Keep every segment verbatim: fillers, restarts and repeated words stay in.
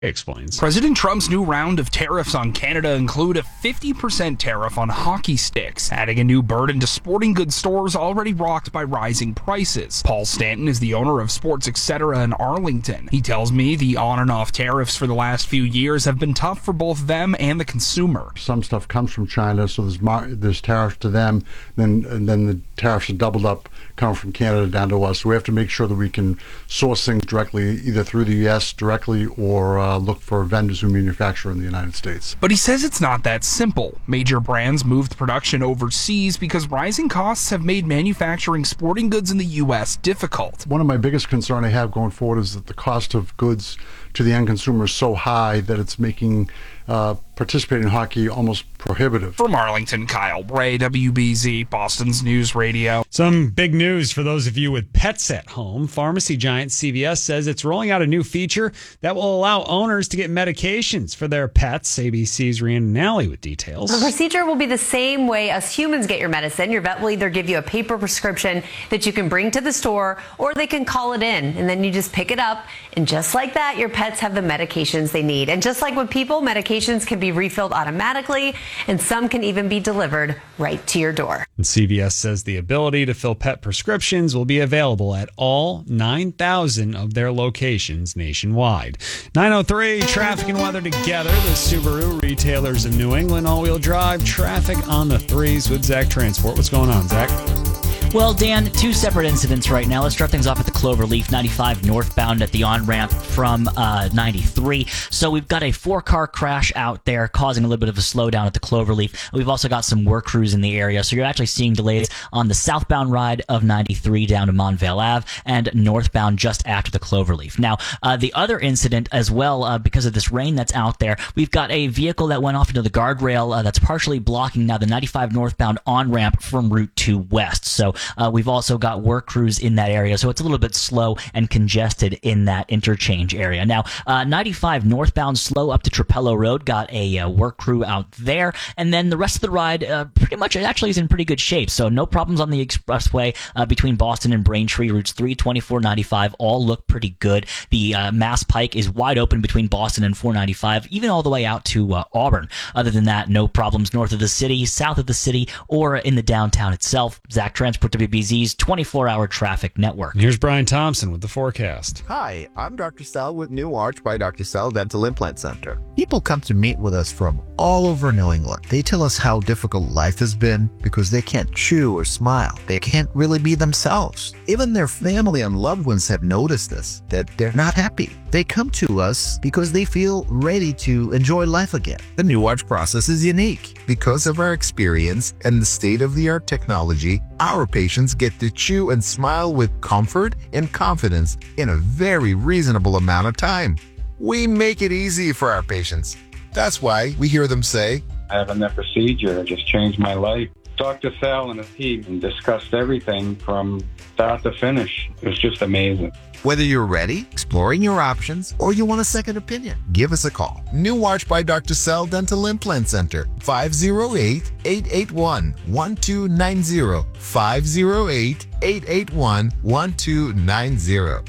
Explains. President Trump's new round of tariffs on Canada include a fifty percent tariff on hockey sticks, adding a new burden to sporting goods stores already rocked by rising prices. Paul Stanton is the owner of Sports Etc. in Arlington. He tells me the on and off tariffs for the last few years have been tough for both them and the consumer. Some stuff comes from China, so there's mar- there's tariffs to them, then and then the tariffs are doubled up coming from Canada down to us. So we have to make sure that we can source things directly, either through the U S directly or uh, look for vendors who manufacture in the United States. But he says it's not that simple. Major brands moved production overseas because rising costs have made manufacturing sporting goods in the U S difficult. One of my biggest concerns I have going forward is that the cost of goods to the end consumer is so high that it's making uh, participating in hockey almost prohibitive. From Arlington, Kyle Bray, W B Z, Boston's News Radio. Some big news for those of you with pets at home. Pharmacy giant C V S says it's rolling out a new feature that will allow owners to get medications for their pets. A B C's Rhiannon Nally with details. The procedure will be the same way us humans get your medicine. Your vet will either give you a paper prescription that you can bring to the store, or they can call it in, and then you just pick it up. And just like that, your pets have the medications they need. And just like with people, medications can be refilled automatically, and some can even be delivered right to your door. And C V S says the ability to fill pet prescriptions will be available at all nine thousand of their locations nationwide. nine oh three, traffic and weather together. The Subaru retailers of New England all-wheel drive traffic on the threes with Zach Transport. What's going on, Zach? Well, Dan, two separate incidents right now. Let's start things off at the Cloverleaf, ninety-five northbound at the on-ramp from uh, ninety-three. So we've got a four-car crash out there causing a little bit of a slowdown at the Cloverleaf. We've also got some work crews in the area, so you're actually seeing delays on the southbound ride of ninety-three down to Montvale Ave and northbound just after the Cloverleaf. Now, uh, the other incident as well, uh, because of this rain that's out there, we've got a vehicle that went off into the guardrail uh, that's partially blocking now the ninety-five northbound on-ramp from Route two West. So Uh, we've also got work crews in that area, so it's a little bit slow and congested in that interchange area. Now, uh, ninety-five northbound slow up to Trapello Road, got a uh, work crew out there, and then the rest of the ride uh, pretty much actually is in pretty good shape, so no problems on the expressway uh, between Boston and Braintree. Routes three, twenty-four, ninety-five all look pretty good. The uh, Mass Pike is wide open between Boston and four ninety-five, even all the way out to uh, Auburn. Other than that, no problems north of the city, south of the city, or in the downtown itself. Zach Transport, W B Z's twenty-four hour traffic network. Here's Brian Thompson with the forecast. Hi, I'm Doctor Sal with New Arch by Doctor Sal Dental Implant Center. People come to meet with us from all over New England. They tell us how difficult life has been because they can't chew or smile. They can't really be themselves. Even their family and loved ones have noticed this, that they're not happy. They come to us because they feel ready to enjoy life again. The New Arch process is unique. Because of our experience and the state-of-the-art technology, our patients get to chew and smile with comfort and confidence in a very reasonable amount of time. We make it easy for our patients. That's why we hear them say, having that procedure just changed my life. Doctor Sal and his team discussed everything from start to finish. It was just amazing. Whether you're ready, exploring your options, or you want a second opinion, give us a call. New Arch by Doctor Sal Dental Implant Center, five oh eight, eight eight one, one two nine zero, five oh eight, eight eight one, one two nine zero.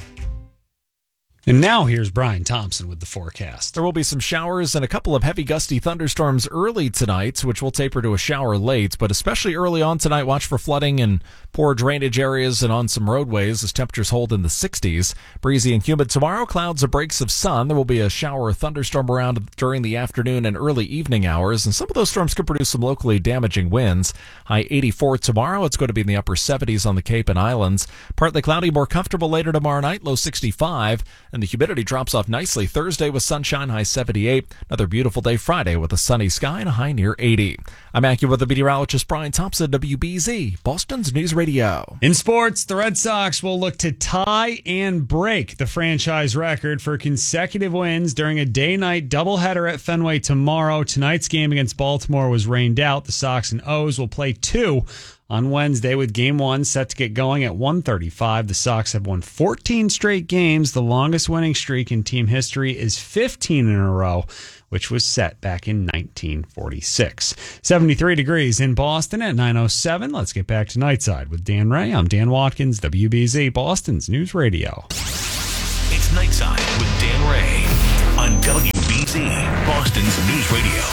And now here's Brian Thompson with the forecast. There will be some showers and a couple of heavy gusty thunderstorms early tonight, which will taper to a shower late, but especially early on tonight, watch for flooding in poor drainage areas and on some roadways as temperatures hold in the sixties. Breezy and humid tomorrow, clouds and breaks of sun. There will be a shower or thunderstorm around during the afternoon and early evening hours, and some of those storms could produce some locally damaging winds. High eighty-four tomorrow. It's going to be in the upper seventies on the Cape and Islands. Partly cloudy, more comfortable later tomorrow night, low sixty-five. And the humidity drops off nicely Thursday with sunshine, high seventy-eight. Another beautiful day Friday with a sunny sky and a high near eighty. I'm AccuWeather meteorologist Brian Thompson, W B Z, Boston's News Radio. In sports, the Red Sox will look to tie and break the franchise record for consecutive wins during a day-night doubleheader at Fenway tomorrow. Tonight's game against Baltimore was rained out. The Sox and O's will play two on Wednesday, with game one set to get going at one thirty-five. The Sox have won fourteen straight games. The longest winning streak in team history is fifteen in a row, which was set back in nineteen forty-six. seventy-three degrees in Boston at nine oh seven. Let's get back to Nightside with Dan Ray. I'm Dan Watkins, W B Z, Boston's News Radio. It's Nightside with Dan Ray on W B Z, Boston's News Radio.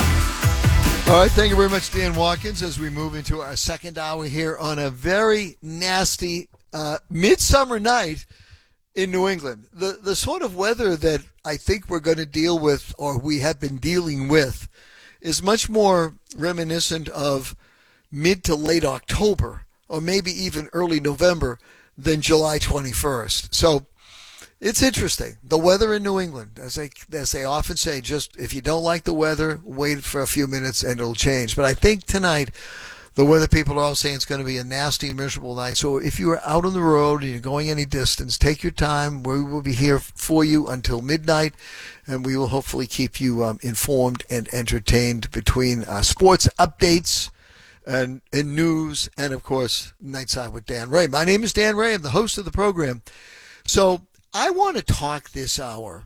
All right, thank you very much, Dan Watkins, as we move into our second hour here on a very nasty uh, midsummer night in New England. The the sort of weather that I think we're going to deal with, or we have been dealing with, is much more reminiscent of mid to late October, or maybe even early November, than July twenty-first. So it's interesting. The weather in New England, as they, as they often say, just if you don't like the weather, wait for a few minutes and it'll change. But I think tonight, the weather people are all saying it's going to be a nasty, miserable night. So if you are out on the road and you're going any distance, take your time. We will be here for you until midnight, and we will hopefully keep you um, informed and entertained between uh, sports updates and, and news, and, of course, Nightside with Dan Ray. My name is Dan Ray. I'm the host of the program. So I want to talk this hour,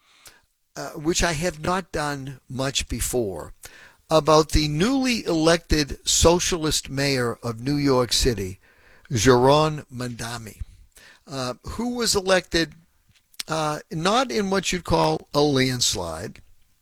uh, which I have not done much before, about the newly elected socialist mayor of New York City, Zohran Mamdani, uh, who was elected uh, not in what you'd call a landslide,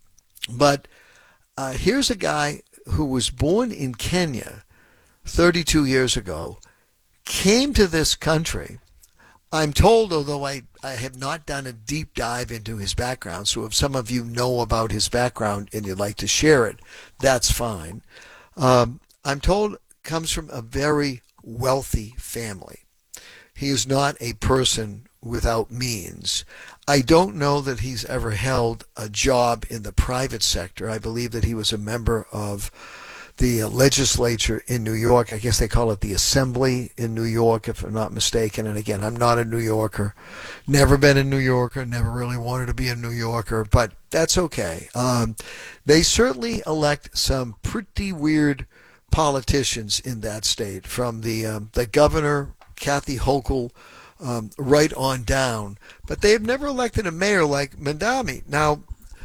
but uh, here's a guy who was born in Kenya thirty-two years ago, came to this country. I'm told, although I, I have not done a deep dive into his background, so if some of you know about his background and you'd like to share it, that's fine. Um, I'm told comes from a very wealthy family. He is not a person without means. I don't know that he's ever held a job in the private sector. I believe that he was a member of the legislature in New York. I guess they call it the Assembly in New York, if I'm not mistaken. And again, I'm not a New Yorker. Never been a New Yorker. Never really wanted to be a New Yorker, but that's okay. Um, they certainly elect some pretty weird politicians in that state, from the um, the governor, Kathy Hochul, um, right on down. But they have never elected a mayor like Mamdani. Now,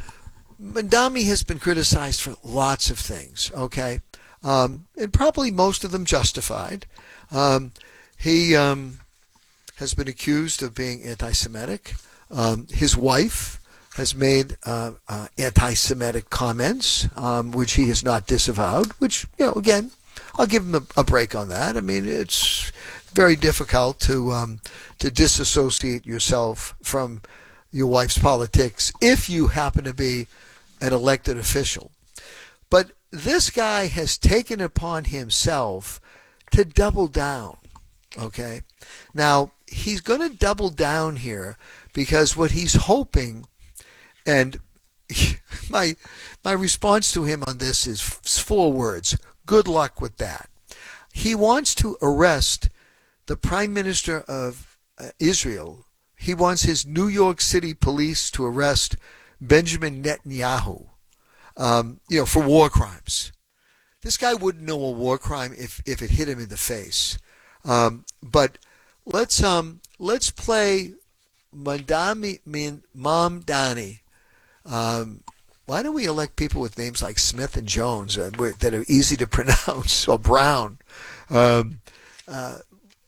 Mamdani has been criticized for lots of things, okay? Um, and probably most of them justified. Um, he um, has been accused of being anti-Semitic. Um, his wife has made uh, uh, anti-Semitic comments, um, which he has not disavowed, which, you know, again, I'll give him a, a break on that. I mean, it's very difficult to um, to disassociate yourself from your wife's politics if you happen to be an elected official. But this guy has taken upon himself to double down, okay? Now, he's going to double down here because what he's hoping, and my my response to him on this is four words: good luck with that. He wants to arrest the Prime Minister of uh, Israel. He wants his New York City police to arrest Benjamin Netanyahu, um, you know, for war crimes. This guy wouldn't know a war crime if, if it hit him in the face. Um, but let's um let's play Mamdani Mamdani. Um, why don't we elect people with names like Smith and Jones uh, that are easy to pronounce, or Brown? Um, uh,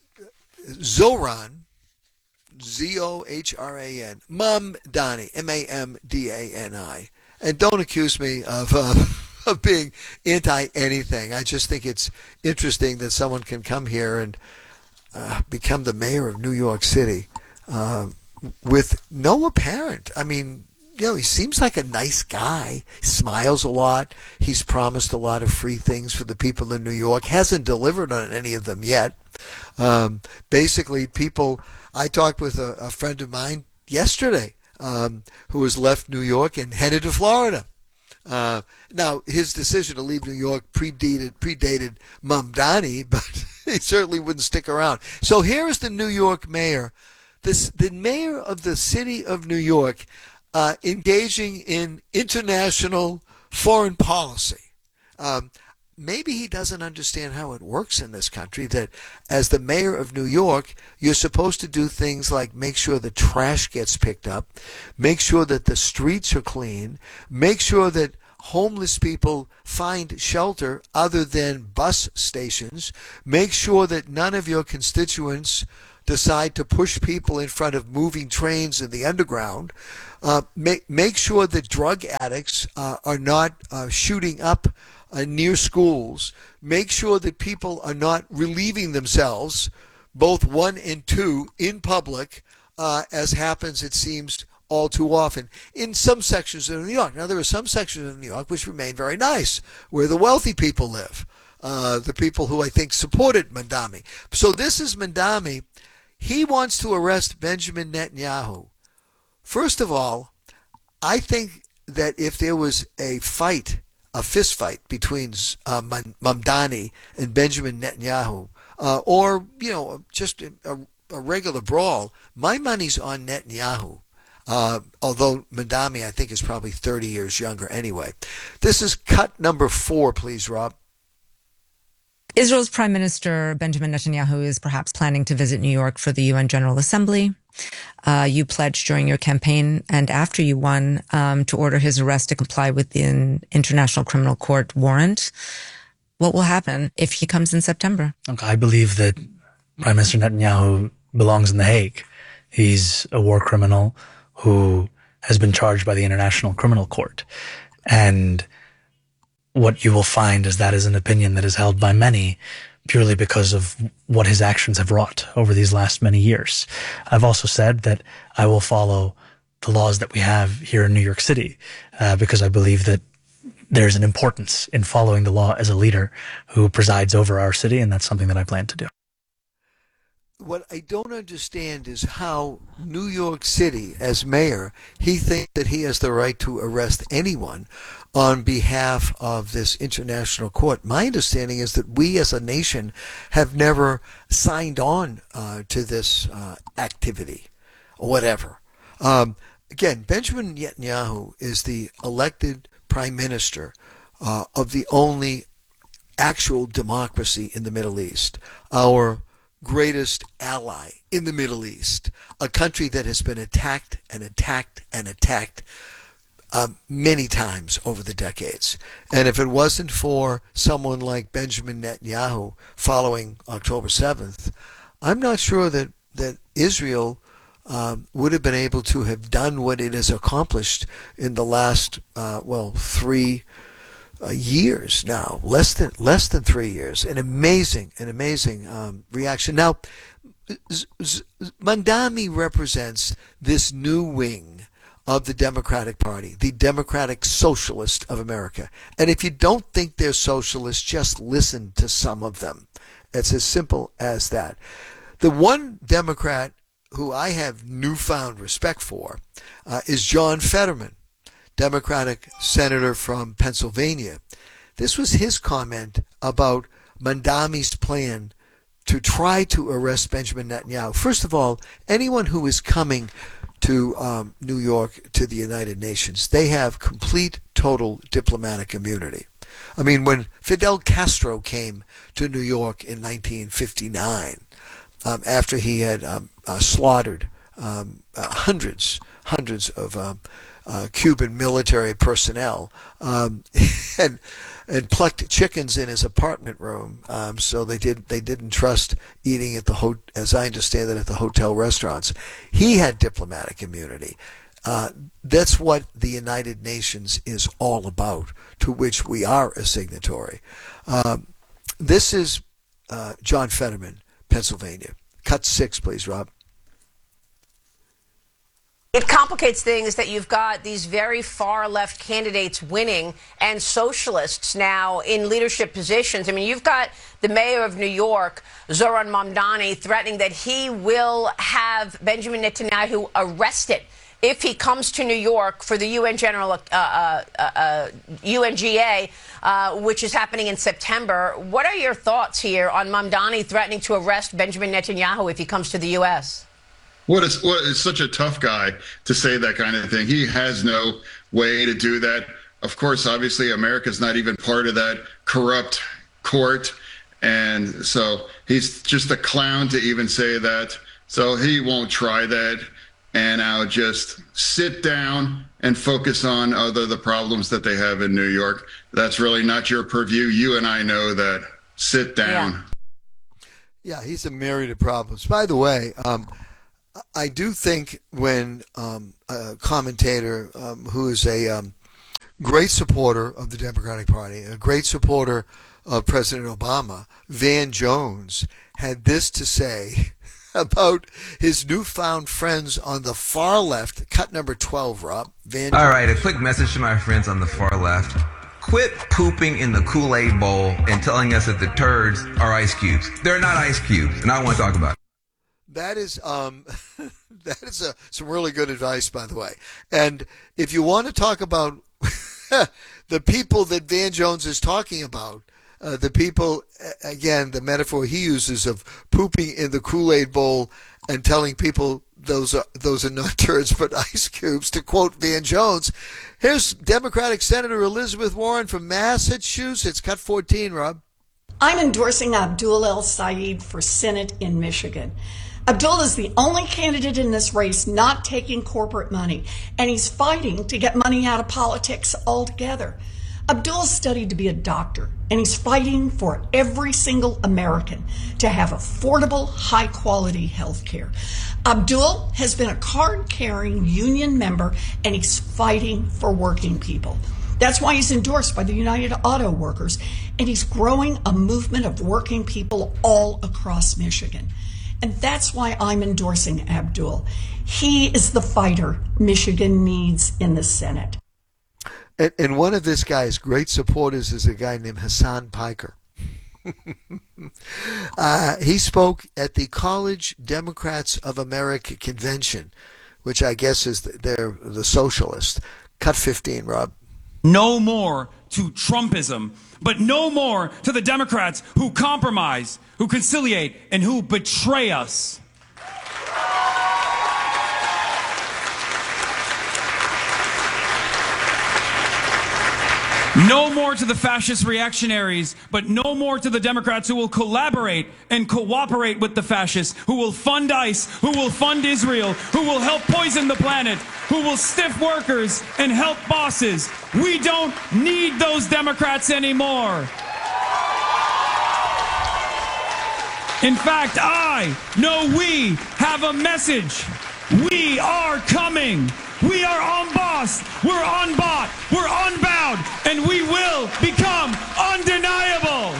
Zohran, Z O H R A N, Mamdani, M A M D A N I. And don't accuse me of uh, of being anti-anything. I just think it's interesting that someone can come here and uh, become the mayor of New York City uh, with no apparent, I mean, you know, he seems like a nice guy, smiles a lot. He's promised a lot of free things for the people in New York, hasn't delivered on any of them yet. Um, basically, people, I talked with a, a friend of mine yesterday um, who has left New York and headed to Florida. Uh, now, his decision to leave New York predated, predated Mamdani, but he certainly wouldn't stick around. So here is the New York mayor, this, the mayor of the city of New York, uh, engaging in international foreign policy. Um, maybe he doesn't understand how it works in this country, that as the mayor of New York, you're supposed to do things like make sure the trash gets picked up, make sure that the streets are clean, make sure that homeless people find shelter other than bus stations, make sure that none of your constituents decide to push people in front of moving trains in the underground. Uh, make, make sure that drug addicts uh, are not uh, shooting up uh, near schools. Make sure that people are not relieving themselves, both one and two, in public, uh, as happens, it seems, all too often in some sections of New York. Now, there are some sections of New York which remain very nice, where the wealthy people live, uh, the people who I think supported Mamdani. So this is Mamdani. He wants to arrest Benjamin Netanyahu. First of all, I think that if there was a fight, a fist fight between uh, Mamdani and Benjamin Netanyahu, uh, or, you know, just a, a regular brawl, my money's on Netanyahu. Uh, although Mamdani, I think, is probably thirty years younger anyway. This is cut number four, please, Rob. Israel's Prime Minister Benjamin Netanyahu is perhaps planning to visit New York for the U N General Assembly. Uh, you pledged during your campaign and after you won um, to order his arrest to comply with the International Criminal Court warrant. What will happen if he comes in September? Look, I believe that Prime Minister Netanyahu belongs in The Hague. He's a war criminal who has been charged by the International Criminal Court. And what you will find is that is an opinion that is held by many purely because of what his actions have wrought over these last many years. I've also said that I will follow the laws that we have here in New York City, uh, because I believe that there's an importance in following the law as a leader who presides over our city, and that's something that I plan to do. What I don't understand is how New York City, as mayor, he thinks that he has the right to arrest anyone on behalf of this international court. My understanding is that we as a nation have never signed on uh, to this uh, activity or whatever. Um, again, Benjamin Netanyahu is the elected prime minister uh, of the only actual democracy in the Middle East. Our greatest ally in the Middle East, a country that has been attacked and attacked and attacked uh, many times over the decades. And if it wasn't for someone like Benjamin Netanyahu following October seventh, I'm not sure that, that Israel um, would have been able to have done what it has accomplished in the last, uh, well, three Uh, years now, less than less than three years. An amazing, an amazing um, reaction. Now, Z- Z- Mamdani represents this new wing of the Democratic Party, the Democratic Socialist of America. And if you don't think they're socialists, just listen to some of them. It's as simple as that. The one Democrat who I have newfound respect for uh, is John Fetterman, Democratic senator from Pennsylvania. This was his comment about Mamdani's plan to try to arrest Benjamin Netanyahu. First of all, anyone who is coming to um, New York, to the United Nations, they have complete, total diplomatic immunity. I mean, when Fidel Castro came to New York in nineteen fifty-nine, um, after he had um, uh, slaughtered um, uh, hundreds, hundreds of um, Uh, Cuban military personnel, um, and and plucked chickens in his apartment room. Um, so they did they didn't trust eating at the ho- as I understand it, at the hotel restaurants. He had diplomatic immunity. Uh, that's what the United Nations is all about, to which we are a signatory. Um, this is uh, John Fetterman, Pennsylvania. Cut six, please, Rob. It complicates things that you've got these very far left candidates winning and socialists now in leadership positions. I mean, you've got the mayor of New York, Zohran Mamdani, threatening that he will have Benjamin Netanyahu arrested if he comes to New York for the U N General uh, uh, uh, U N G A, uh, which is happening in September. What are your thoughts here on Mamdani threatening to arrest Benjamin Netanyahu if he comes to the U S? What is what is such a tough guy to say that kind of thing. He has no way to do that. Of course, obviously, America's not even part of that corrupt court. And so he's just a clown to even say that. So he won't try that. And I'll just sit down and focus on other the problems that they have in New York. That's really not your purview. You and I know that. Sit down. Yeah. Yeah, he's a myriad of problems. By the way, um, I do think when um, a commentator um, who is a um, great supporter of the Democratic Party, a great supporter of President Obama, Van Jones, had this to say about his newfound friends on the far left. Cut number twelve, Rob. Van Jones. All right, a quick message to my friends on the far left. Quit pooping in the Kool-Aid bowl and telling us that the turds are ice cubes. They're not ice cubes, and I want to talk about it. That is um, that is a, some really good advice, by the way. And if you want to talk about the people that Van Jones is talking about, uh, the people, again, the metaphor he uses of pooping in the Kool-Aid bowl and telling people those are, those are not turds but ice cubes, to quote Van Jones. Here's Democratic Senator Elizabeth Warren from Massachusetts. Cut fourteen, Rob. I'm endorsing Abdul El-Sayed for Senate in Michigan. Abdul is the only candidate in this race not taking corporate money, and he's fighting to get money out of politics altogether. Abdul studied to be a doctor, and he's fighting for every single American to have affordable, high-quality health care. Abdul has been a card-carrying union member, and he's fighting for working people. That's why he's endorsed by the United Auto Workers, and he's growing a movement of working people all across Michigan. And that's why I'm endorsing Abdul. He is the fighter Michigan needs in the Senate. And, and one of this guy's great supporters is a guy named Hassan Piker. uh, he spoke at the College Democrats of America convention, which I guess is the, they're the socialist. Cut fifteen, Rob. No more to Trumpism, but no more to the Democrats who compromise, who conciliate, and who betray us. No more to the fascist reactionaries, but no more to the Democrats who will collaborate and cooperate with the fascists, who will fund ICE, who will fund Israel, who will help poison the planet, who will stiff workers and help bosses. We don't need those Democrats anymore. In fact, I know we have a message. We are coming. We are unbossed, we're unbought, we're unbound, and we will become undeniable.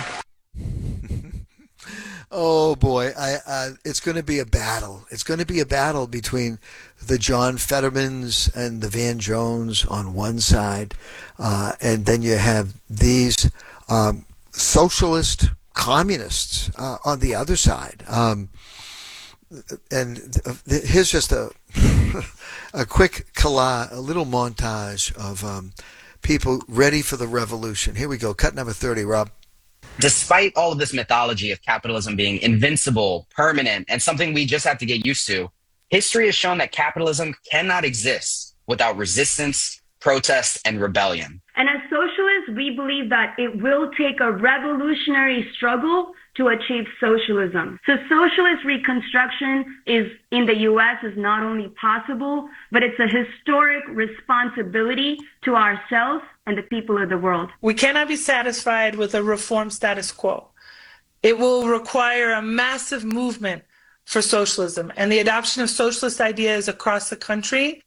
Oh boy, I, uh, it's going to be a battle. It's going to be a battle between the John Fettermans and the Van Jones on one side, uh, and then you have these um, socialist communists uh, on the other side. Um, and here's just a a quick collage, a little montage of um, people ready for the revolution. Here we go. Cut number thirty, Rob. Despite all of this mythology of capitalism being invincible, permanent, and something we just have to get used to, history has shown that capitalism cannot exist without resistance, protest, and rebellion. And as socialists, we believe that it will take a revolutionary struggle to achieve socialism. So socialist reconstruction is in the U S is not only possible, but it's a historic responsibility to ourselves and the people of the world. We cannot be satisfied with a reform status quo. It will require a massive movement for socialism and the adoption of socialist ideas across the country.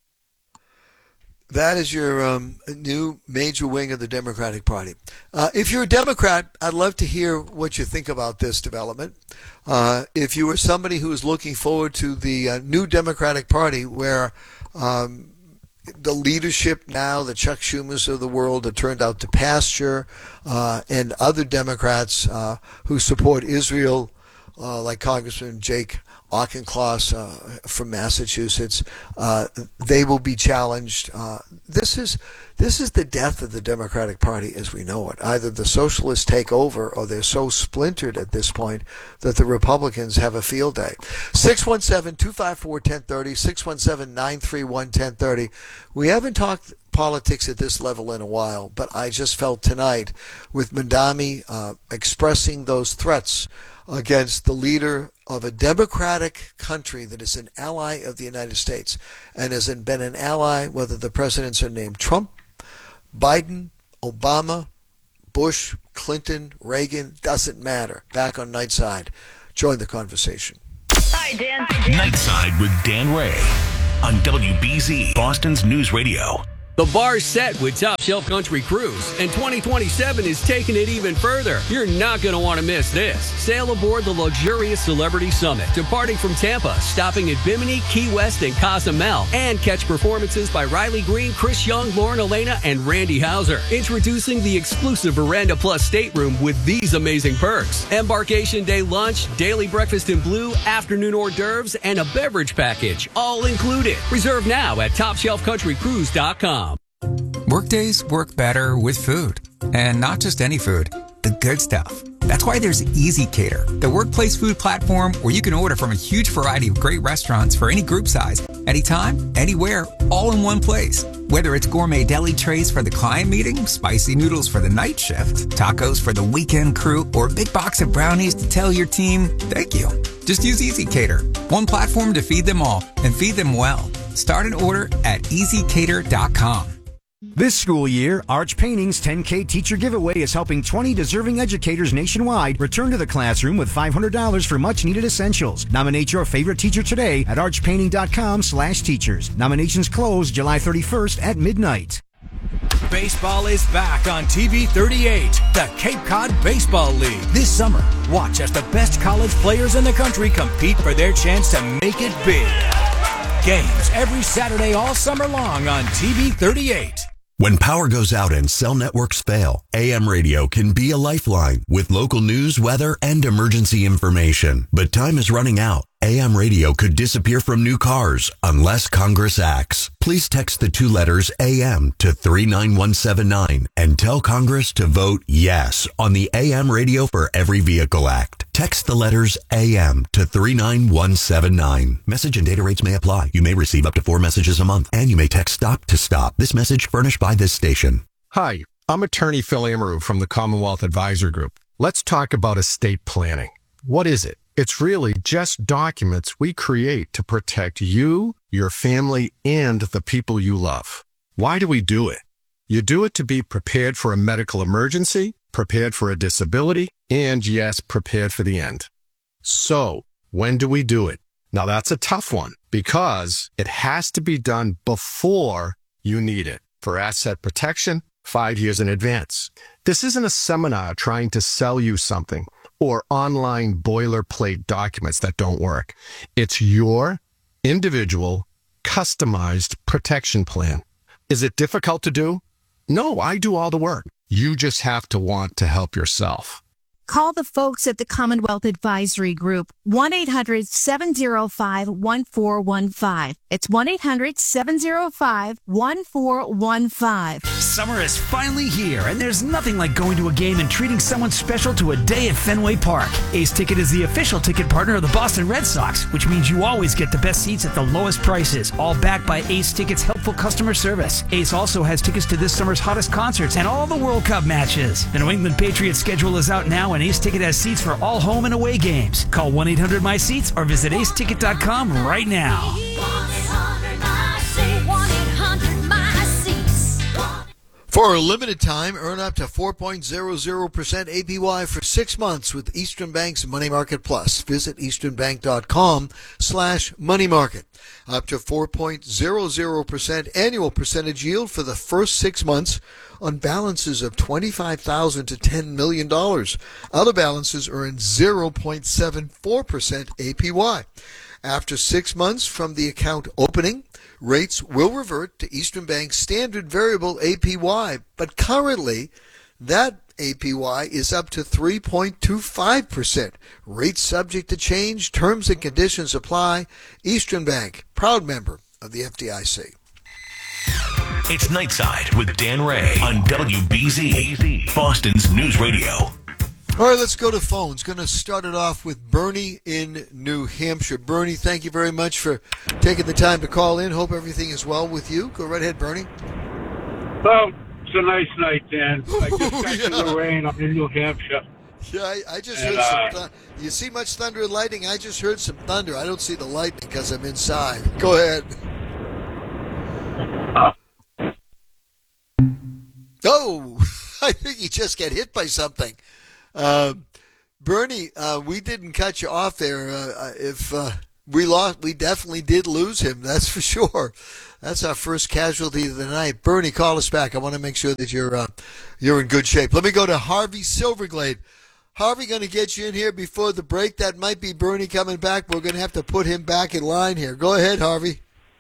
That is your um, new major wing of the Democratic Party. Uh, if you're a Democrat, I'd love to hear what you think about this development. Uh, if you were somebody who is looking forward to the uh, new Democratic Party, where um, the leadership now, the Chuck Schumers of the world, are turned out to pasture, uh, and other Democrats uh, who support Israel, uh, like Congressman Jake Auchincloss uh, from Massachusetts, uh, they will be challenged. Uh, this is this is the death of the Democratic Party as we know it. Either the socialists take over, or they're so splintered at this point that the Republicans have a field day. six one seven, two five four, one zero three zero, six one seven, nine three one, one zero three zero. We haven't talked politics at this level in a while, but I just felt tonight with Mamdani uh, expressing those threats against the leader of a democratic country that is an ally of the United States and has been an ally, whether the presidents are named Trump, Biden, Obama, Bush, Clinton, Reagan, doesn't matter. Back on night side. join the conversation. Hi, Dan. Nightside with Dan Ray on W B Z, Boston's News Radio. The bar's set with Top Shelf Country Cruise, and twenty twenty-seven is taking it even further. You're not going to want to miss this. Sail aboard the luxurious Celebrity Summit, departing from Tampa, stopping at Bimini, Key West, and Cozumel, and catch performances by Riley Green, Chris Young, Lauren Elena, and Randy Hauser. Introducing the exclusive Veranda Plus stateroom with these amazing perks. Embarkation day lunch, daily breakfast in blue, afternoon hors d'oeuvres, and a beverage package, all included. Reserve now at top shelf country cruise dot com. Workdays work better with food. And not just any food, the good stuff. That's why there's Easy Cater, the workplace food platform where you can order from a huge variety of great restaurants for any group size, anytime, anywhere, all in one place. Whether it's gourmet deli trays for the client meeting, spicy noodles for the night shift, tacos for the weekend crew, or a big box of brownies to tell your team, thank you. Just use Easy Cater, one platform to feed them all and feed them well. Start an order at easy cater dot com. This school year, Arch Painting's ten K Teacher Giveaway is helping twenty deserving educators nationwide return to the classroom with five hundred dollars for much-needed essentials. Nominate your favorite teacher today at arch painting dot com slash teachers. Nominations close July thirty-first at midnight. Baseball is back on T V thirty-eight, the Cape Cod Baseball League. This summer, watch as the best college players in the country compete for their chance to make it big. Games every Saturday all summer long on T V thirty-eight. When power goes out and cell networks fail, A M radio can be a lifeline with local news, weather, and emergency information. But time is running out. A M radio could disappear from new cars unless Congress acts. Please text the two letters A M to three nine one seven nine and tell Congress to vote yes on the A M Radio for Every Vehicle Act. Text the letters A M to three nine one seven nine. Message and data rates may apply. You may receive up to four messages a month, and you may text STOP to STOP. This message furnished by this station. Hi, I'm attorney Phil Amaru from the Commonwealth Advisor Group. Let's talk about estate planning. What is it? It's really just documents we create to protect you, your family, and the people you love. Why do we do it? You do it to be prepared for a medical emergency, prepared for a disability, and yes, prepared for the end. So, when do we do it? Now that's a tough one because it has to be done before you need it. For asset protection, five years in advance. This isn't a seminar trying to sell you something or online boilerplate documents that don't work. It's your individual, customized protection plan. Is it difficult to do? No, I do all the work. You just have to want to help yourself. Call the folks at the Commonwealth Advisory Group, one eight hundred seven oh five one four one five. It's one eight hundred seven oh five one four one five. Summer is finally here, and there's nothing like going to a game and treating someone special to a day at Fenway Park. Ace Ticket is the official ticket partner of the Boston Red Sox, which means you always get the best seats at the lowest prices, all backed by Ace Ticket's helpful customer service. Ace also has tickets to this summer's hottest concerts and all the World Cup matches. The New England Patriots schedule is out now, and Ace Ticket has seats for all home and away games. Call one eight hundred my seats or visit ace ticket dot com right now. For a limited time, earn up to four point zero zero percent A P Y for six months with Eastern Bank's Money Market Plus. Visit eastern bank dot com slash money market. Up to four point zero zero percent annual percentage yield for the first six months on balances of twenty-five thousand dollars to ten million dollars. Other balances earn zero point seven four percent A P Y. After six months from the account opening, rates will revert to Eastern Bank's standard variable A P Y, but currently that A P Y is up to three point two five percent. Rates subject to change, terms and conditions apply. Eastern Bank, proud member of the F D I C. It's Nightside with Dan Ray on W B Z, Boston's News Radio. All right, let's go to phones. Going to start it off with Bernie in New Hampshire. Bernie, thank you very much for taking the time to call in. Hope everything is well with you. Go right ahead, Bernie. Well, it's a nice night, Dan. I just got yeah. to the rain. I'm in New Hampshire. Yeah, I, I just and, heard some. uh, Th- you see much thunder and lightning? I just heard some thunder. I don't see the lightning because I'm inside. Go ahead. Uh, oh, I think you just got hit by something. Uh, Bernie, uh, we didn't cut you off there. Uh, if uh, we lost, we definitely did lose him. That's for sure. That's our first casualty of the night. Bernie, call us back. I want to make sure that you're uh, you're in good shape. Let me go to Harvey Silverglade. Harvey, going to get you in here before the break. That might be Bernie coming back. We're going to have to put him back in line here. Go ahead, Harvey.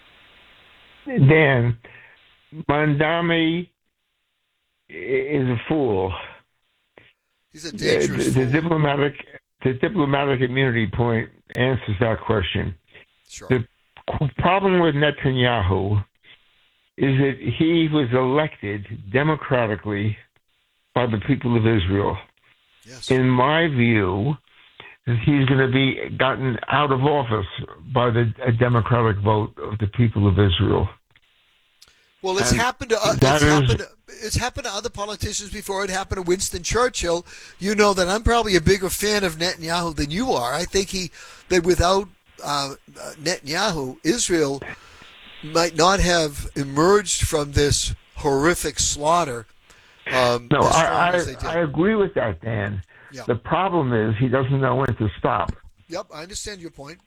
Dan, Mondami is a fool. He's a dangerous the, fool. The diplomatic, the diplomatic immunity point answers that question. Sure. The problem with Netanyahu is that he was elected democratically by the people of Israel. Yes. In my view, he's going to be gotten out of office by the a democratic vote of the people of Israel. Well, it's And happened to uh, it's that is- happened. To, it's happened to other politicians before. It happened to Winston Churchill. You know that I'm probably a bigger fan of Netanyahu than you are. I think he that without uh, Netanyahu, Israel might not have emerged from this horrific slaughter. Um, No, as strong I, as they I, did. I agree with that, Dan. Yeah. The problem is he doesn't know when to stop. Yep, I understand your point.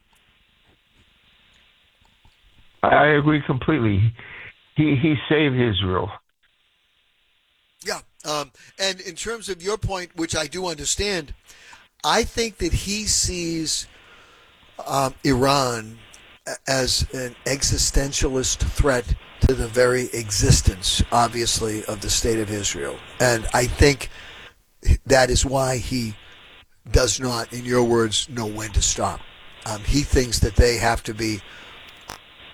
I, I agree completely. He he saved Israel. Yeah, um, and in terms of your point, which I do understand, I think that he sees um, Iran as an existentialist threat to the very existence, obviously, of the state of Israel. And I think that is why he does not, in your words, know when to stop. Um, he thinks that they have to be